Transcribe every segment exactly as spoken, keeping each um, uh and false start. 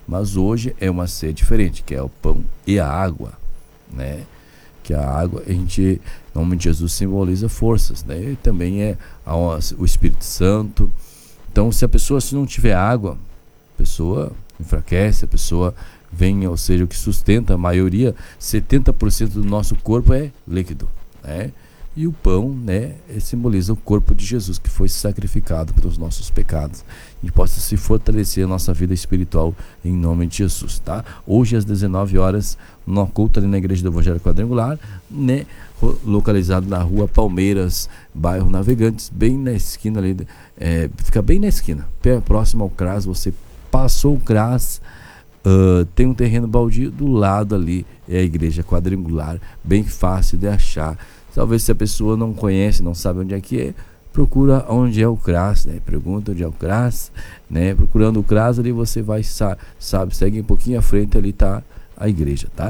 Mas hoje é uma ceia diferente, que é o pão e a água, né? Que a água, a gente, em nome de Jesus, simboliza forças, né? E também é a, o Espírito Santo. Então, se a pessoa se não tiver água, a pessoa enfraquece, a pessoa vem, ou seja, o que sustenta a maioria, setenta por cento do nosso corpo é líquido, né? E o pão, né, simboliza o corpo de Jesus, que foi sacrificado pelos nossos pecados. E possa se fortalecer a nossa vida espiritual em nome de Jesus, tá? Hoje às dezenove horas, no culto ali na Igreja do Evangelho Quadrangular, né, localizado na rua Palmeiras, bairro Navegantes, bem na esquina ali, é, fica bem na esquina, próximo ao C R A S. Você passou o C R A S, uh, tem um terreno baldio, do lado ali é a Igreja Quadrangular, bem fácil de achar. Talvez se a pessoa não conhece, não sabe onde é que é, procura onde é o C R A S, né? Pergunta onde é o C R A S, né? Procurando o C R A S ali você vai, sabe, segue um pouquinho à frente, ali tá a igreja, tá?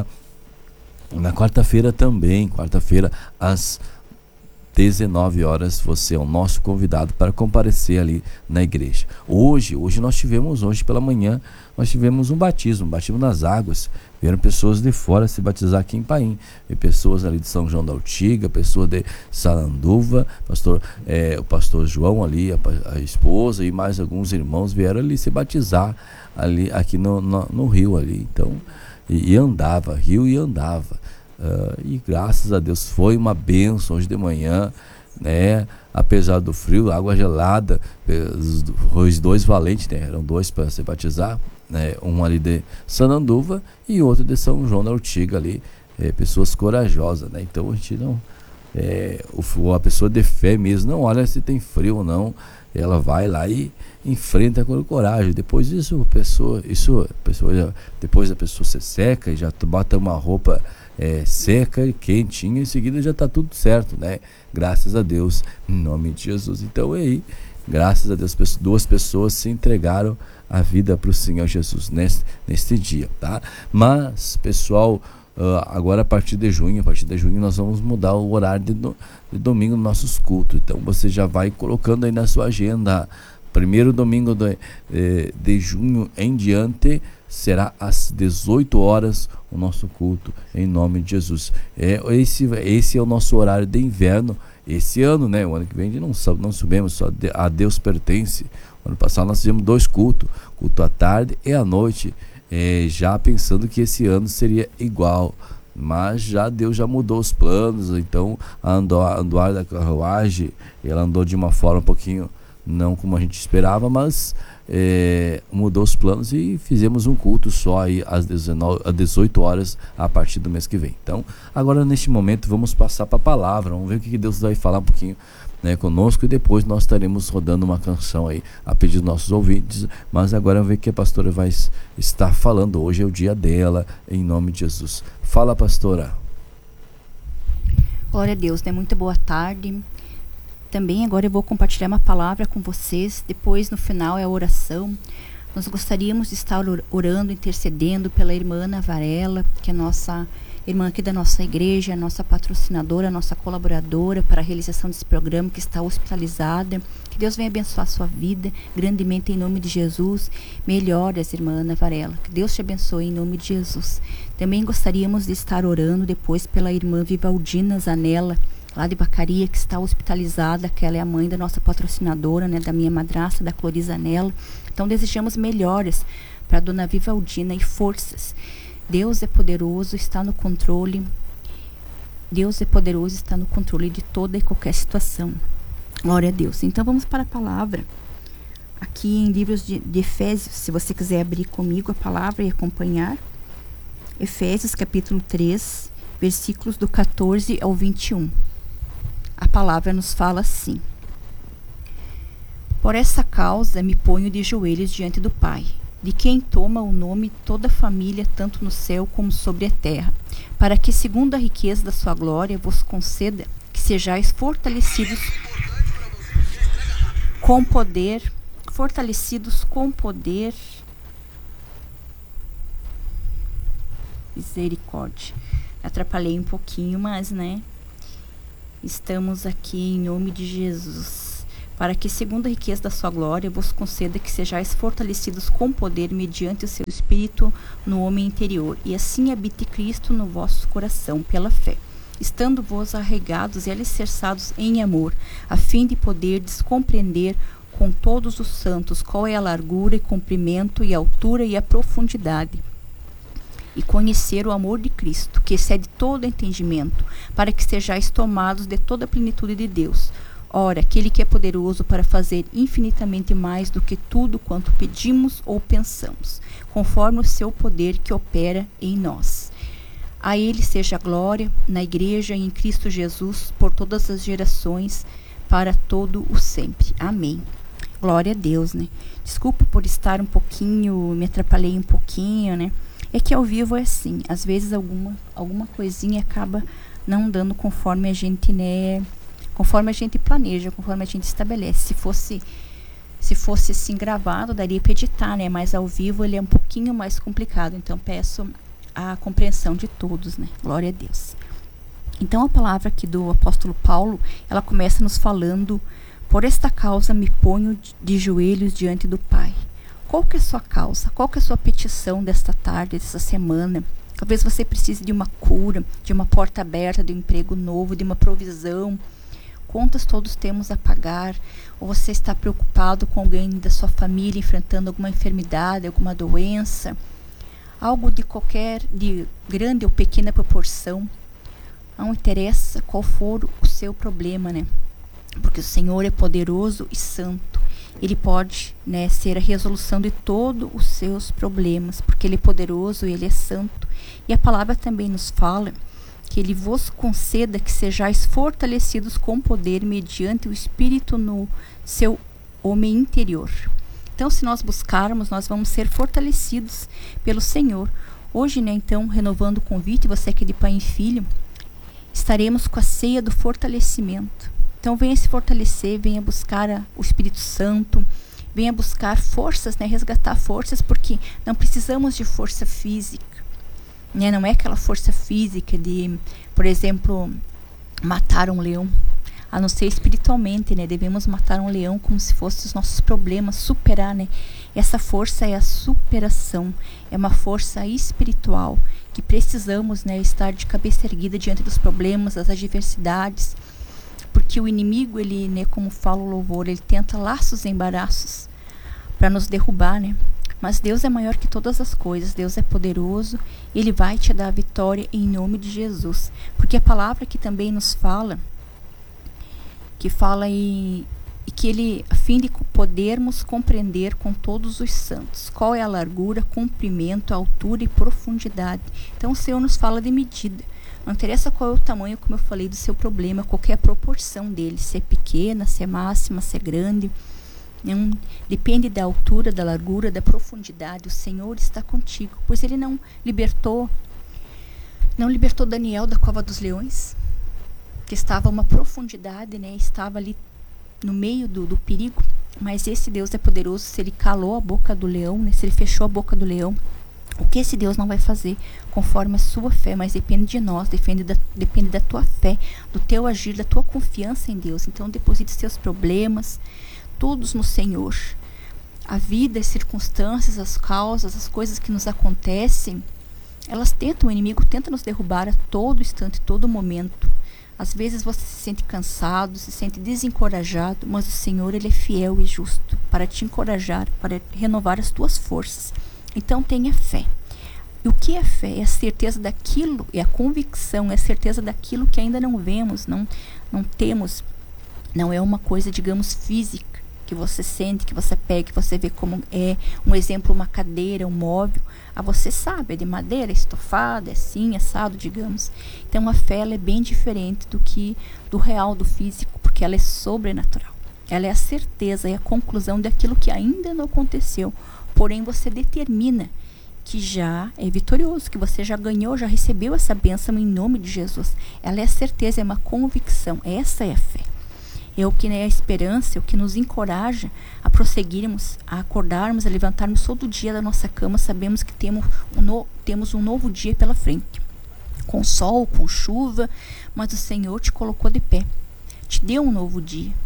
Na quarta-feira também, quarta-feira às dezenove horas, você é o nosso convidado para comparecer ali na igreja. Hoje, hoje nós tivemos, hoje pela manhã, nós tivemos um batismo, um batismo nas águas. Vieram pessoas de fora se batizar aqui em Paim. E pessoas ali de São João da Ortiga, pessoas de Saranduva, pastor, é, o pastor João ali, a, a esposa e mais alguns irmãos vieram ali se batizar ali, aqui no, no, no rio ali. Então, e, e andava, rio e andava. Uh, e graças a Deus foi uma bênção hoje de manhã, né? Apesar do frio, água gelada, os, os dois valentes, né? Eram dois para se batizar, né? Um ali de Sananduva e outro de São João da Ortiga ali, é, pessoas corajosas, né? Então a gente não, é, o, a pessoa de fé mesmo não olha se tem frio ou não, ela vai lá e enfrenta com coragem. Depois isso a pessoa, isso a pessoa, depois a pessoa se seca e já bota uma roupa É, seca e quentinha, em seguida já está tudo certo, né? Graças a Deus, em nome de Jesus. Então aí, graças a Deus, duas pessoas se entregaram a vida para o Senhor Jesus neste, neste dia, tá? Mas, pessoal, uh, agora a partir de junho, a partir de junho nós vamos mudar o horário de, do, de domingo nos nossos cultos. Então você já vai colocando aí na sua agenda. Primeiro domingo de, de, de junho em diante será às dezoito horas o nosso culto, em nome de Jesus. É, esse, esse é o nosso horário de inverno, esse ano, né? O ano que vem não, não subimos, só a Deus pertence. O ano passado nós fizemos dois cultos, culto à tarde e à noite, é, já pensando que esse ano seria igual. Mas já Deus já mudou os planos. Então a Andoar da Carruagem, ela andou de uma forma um pouquinho não como a gente esperava, mas é, mudou os planos e fizemos um culto só aí às, dezenove, às dezoito horas a partir do mês que vem. Então agora neste momento vamos passar para a palavra, vamos ver o que Deus vai falar um pouquinho, né, conosco, e depois nós estaremos rodando uma canção aí a pedido dos nossos ouvintes. Mas agora vamos ver o que a pastora vai estar falando. Hoje é o dia dela, em nome de Jesus. Fala, pastora. Glória a Deus, né? Muito boa tarde. Também agora eu vou compartilhar uma palavra com vocês, depois no final é a oração. Nós gostaríamos de estar orando, intercedendo pela irmã Ana Varela, que é nossa irmã aqui da nossa igreja, a nossa patrocinadora, a nossa colaboradora para a realização desse programa, que está hospitalizada. Que Deus venha abençoar a sua vida grandemente em nome de Jesus. Melhoras, irmã Ana Varela. Que Deus te abençoe em nome de Jesus. Também gostaríamos de estar orando depois pela irmã Vivaldina Zanella, lá de Bacaria, que está hospitalizada, que ela é a mãe da nossa patrocinadora, né, da minha madrasta, da Clorizanella. Então desejamos melhoras para a dona Vivaldina e forças. Deus é poderoso, está no controle. Deus é poderoso, está no controle de toda e qualquer situação. Glória a Deus. Então vamos para a palavra. Aqui em livros de, de Efésios, se você quiser abrir comigo a palavra e acompanhar. Efésios capítulo três, versículos do catorze ao vinte e um. A palavra nos fala assim: Por essa causa me ponho de joelhos diante do Pai, de quem toma o nome toda a família, tanto no céu como sobre a terra, para que, segundo a riqueza da sua glória, vos conceda que sejais fortalecidos com poder, fortalecidos com poder, misericórdia. Atrapalhei um pouquinho, mas, né, estamos aqui em nome de Jesus, para que, segundo a riqueza da sua glória, vos conceda que sejais fortalecidos com poder mediante o seu Espírito no homem interior, e assim habite Cristo no vosso coração, pela fé, estando-vos arraigados e alicerçados em amor, a fim de poderdes compreender com todos os santos qual é a largura e comprimento e a altura e a profundidade, e conhecer o amor de Cristo, que excede todo entendimento, para que sejais tomados de toda a plenitude de Deus. Ora, aquele que é poderoso para fazer infinitamente mais do que tudo quanto pedimos ou pensamos, conforme o seu poder que opera em nós. A ele seja a glória na igreja e em Cristo Jesus por todas as gerações, para todo o sempre. Amém. Glória a Deus, né? Desculpa por estar um pouquinho, me atrapalhei um pouquinho, né? É que ao vivo é assim, às vezes alguma, alguma coisinha acaba não dando conforme a gente, né, conforme a gente planeja, conforme a gente estabelece. Se fosse, se fosse assim gravado, daria para editar, né, mas ao vivo ele é um pouquinho mais complicado, então peço a compreensão de todos, né, glória a Deus. Então a palavra aqui do apóstolo Paulo, ela começa nos falando: por esta causa me ponho de joelhos diante do Pai. Qual que é a sua causa? Qual que é a sua petição desta tarde, dessa semana? Talvez você precise de uma cura, de uma porta aberta, de um emprego novo, de uma provisão. Contas todos temos a pagar. Ou você está preocupado com alguém da sua família enfrentando alguma enfermidade, alguma doença, algo de qualquer, de grande ou pequena proporção. Não interessa qual for o seu problema, né? Porque o Senhor é poderoso e santo. Ele pode, né, ser a resolução de todos os seus problemas, porque Ele é poderoso e Ele é santo. E a palavra também nos fala que Ele vos conceda que sejais fortalecidos com poder mediante o Espírito no seu homem interior. Então, se nós buscarmos, nós vamos ser fortalecidos pelo Senhor. Hoje, né, então, renovando o convite, você que é de pai e filho, estaremos com a ceia do fortalecimento. Então venha se fortalecer, venha buscar a, o Espírito Santo, venha buscar forças, né, resgatar forças, porque não precisamos de força física, né, não é aquela força física de, por exemplo, matar um leão, a não ser espiritualmente, né, devemos matar um leão como se fossem os nossos problemas, superar, né, essa força é a superação, é uma força espiritual, que precisamos, né, estar de cabeça erguida diante dos problemas, das adversidades, porque o inimigo, ele, né, como fala o louvor, ele tenta laços e embaraços para nos derrubar, né? Mas Deus é maior que todas as coisas, Deus é poderoso, Ele vai te dar a vitória em nome de Jesus. Porque a palavra que também nos fala, que fala e, e que Ele, a fim de podermos compreender com todos os santos, qual é a largura, comprimento, altura e profundidade. Então o Senhor nos fala de medida. Não interessa qual é o tamanho, como eu falei, do seu problema, qual é a proporção dele, se é pequena, se é máxima, se é grande. Não, depende da altura, da largura, da profundidade. O Senhor está contigo, pois Ele não libertou, não libertou Daniel da cova dos leões, que estava a uma profundidade, né? Estava ali no meio do, do perigo. Mas esse Deus é poderoso. Se Ele calou a boca do leão, né? Se Ele fechou a boca do leão, o que esse Deus não vai fazer conforme a sua fé, mas depende de nós, depende da, depende da tua fé, do teu agir, da tua confiança em Deus. Então deposite seus problemas todos no Senhor. A vida, as circunstâncias, as causas, as coisas que nos acontecem, elas tentam, o inimigo tenta nos derrubar a todo instante, todo momento. Às vezes você se sente cansado, se sente desencorajado, mas o Senhor, Ele é fiel e justo para te encorajar, para renovar as tuas forças. Então tenha fé. E o que é fé? É a certeza daquilo, é a convicção, é a certeza daquilo que ainda não vemos, não, não temos. Não é uma coisa, digamos, física, que você sente, que você pega, que você vê como é. Um exemplo, uma cadeira, um móvel. Ah, você sabe, é de madeira, estofada, é assim, assado, digamos. Então a fé, ela é bem diferente do que do real, do físico, porque ela é sobrenatural. Ela é a certeza, é a conclusão daquilo que ainda não aconteceu. Porém, você determina que já é vitorioso, que você já ganhou, já recebeu essa bênção em nome de Jesus. Ela é a certeza, é uma convicção. Essa é a fé. É o que é a esperança, é o que nos encoraja a prosseguirmos, a acordarmos, a levantarmos todo dia da nossa cama. Sabemos que temos um, no, temos um novo dia pela frente. Com sol, com chuva, mas o Senhor te colocou de pé. Te deu um novo dia.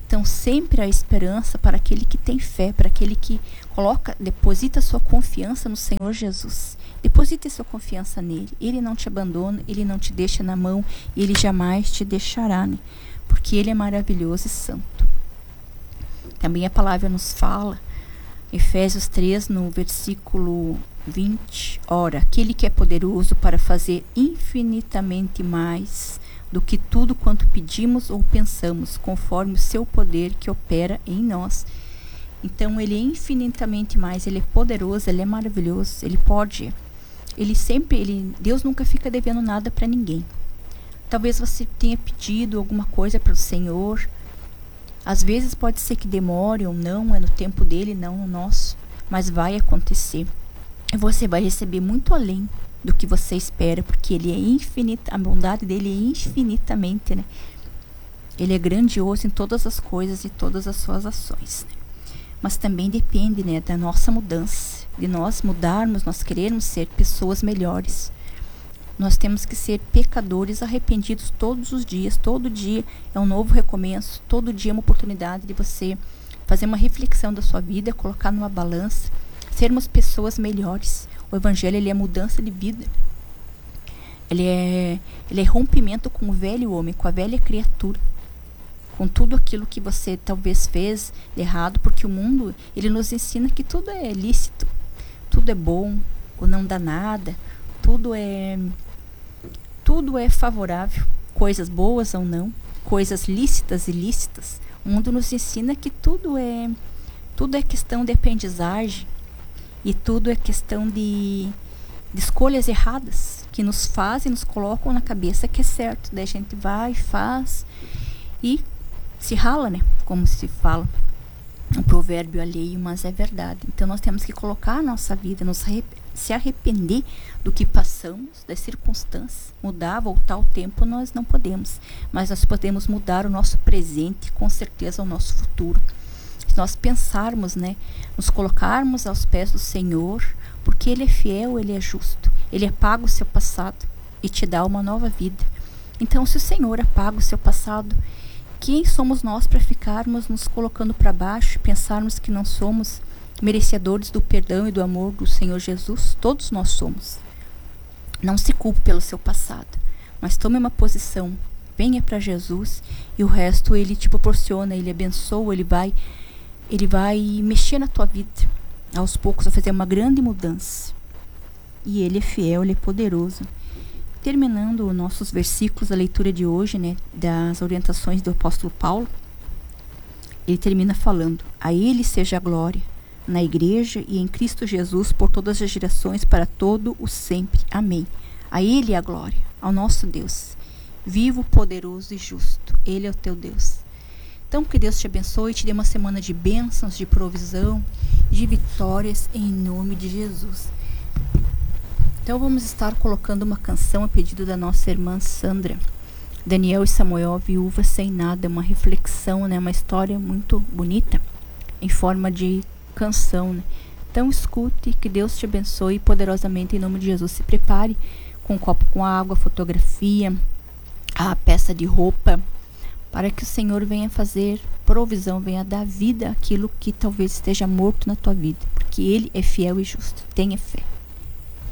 Então sempre há esperança para aquele que tem fé, para aquele que coloca, deposita sua confiança no Senhor Jesus. Deposite sua confiança nele. Ele não te abandona, ele não te deixa na mão, ele jamais te deixará, né? Porque ele é maravilhoso e santo. Também a palavra nos fala, Efésios três, no versículo vinte, ora, aquele que é poderoso para fazer infinitamente mais do que tudo quanto pedimos ou pensamos, conforme o seu poder que opera em nós. Então ele é infinitamente mais, ele é poderoso, ele é maravilhoso, ele pode, ele sempre, ele, Deus nunca fica devendo nada para ninguém. Talvez você tenha pedido alguma coisa para o Senhor, às vezes pode ser que demore ou não, é no tempo dele, não no nosso, mas vai acontecer. E você vai receber muito além do que você espera, porque ele é infinita, a bondade dele é infinitamente, né? Ele é grandioso em todas as coisas e todas as suas ações, né? Mas também depende, né, da nossa mudança, de nós mudarmos, nós queremos ser pessoas melhores. Nós temos que ser pecadores arrependidos todos os dias. Todo dia é um novo recomeço, todo dia é uma oportunidade de você fazer uma reflexão da sua vida, colocar numa balança, sermos pessoas melhores. O Evangelho, ele é mudança de vida. Ele é, ele é rompimento com o velho homem, com a velha criatura, com tudo aquilo que você talvez fez de errado, porque o mundo, ele nos ensina que tudo é lícito, tudo é bom, ou não dá nada, tudo é, tudo é favorável, coisas boas ou não, coisas lícitas e ilícitas. O mundo nos ensina que tudo é, tudo é questão de aprendizagem, e tudo é questão de, de escolhas erradas que nos fazem, nos colocam na cabeça que é certo. Daí a gente vai, faz e se rala, né? Como se fala, um provérbio alheio, mas é verdade. Então nós temos que colocar a nossa vida, nos se arrepender do que passamos, das circunstâncias. Mudar, voltar ao tempo, nós não podemos. Mas nós podemos mudar o nosso presente, com certeza o nosso futuro. Se nós pensarmos, né, nos colocarmos aos pés do Senhor, porque Ele é fiel, Ele é justo, Ele apaga o seu passado e te dá uma nova vida. Então, se o Senhor apaga o seu passado, quem somos nós para ficarmos nos colocando para baixo, pensarmos que não somos merecedores do perdão e do amor do Senhor Jesus? Todos nós somos. Não se culpe pelo seu passado, mas tome uma posição, venha para Jesus, e o resto Ele te proporciona, Ele abençoa, Ele vai... Ele vai mexer na tua vida. Aos poucos vai fazer uma grande mudança. E Ele é fiel, Ele é poderoso. Terminando os nossos versículos, a leitura de hoje, né, das orientações do apóstolo Paulo, ele termina falando: a Ele seja a glória, na igreja e em Cristo Jesus, por todas as gerações, para todo o sempre. Amém. A Ele a glória, ao nosso Deus, vivo, poderoso e justo. Ele é o teu Deus. Então, que Deus te abençoe e te dê uma semana de bênçãos, de provisão, de vitórias, em nome de Jesus. Então, vamos estar colocando uma canção a pedido da nossa irmã Sandra. Daniel e Samuel, viúva sem nada, uma reflexão, né? Uma história muito bonita, em forma de canção, né? Então, escute, que Deus te abençoe poderosamente, em nome de Jesus. Se prepare com um copo com água, fotografia, a peça de roupa, para que o Senhor venha fazer provisão, venha dar vida àquilo que talvez esteja morto na tua vida, porque Ele é fiel e justo. Tenha fé.